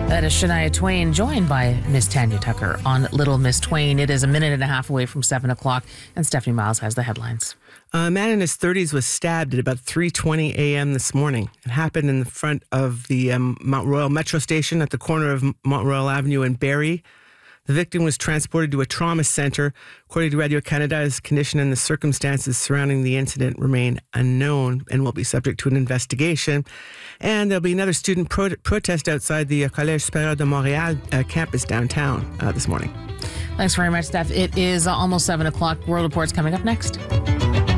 That is Shania Twain, joined by Miss Tanya Tucker on Little Miss Twain. It is a minute and a half away from 7 o'clock, and Stephanie Miles has the headlines. A man in his 30s was stabbed at about 3:20 a.m. this morning. It happened in the front of the Mount Royal Metro Station at the corner of Mount Royal Avenue and Barrie. The victim was transported to a trauma center. According to Radio-Canada, his condition and the circumstances surrounding the incident remain unknown and will be subject to an investigation. And there'll be another student protest outside the Collège Supérieur de Montréal campus downtown this morning. Thanks very much, Steph. It is almost 7 o'clock. World Report's coming up next.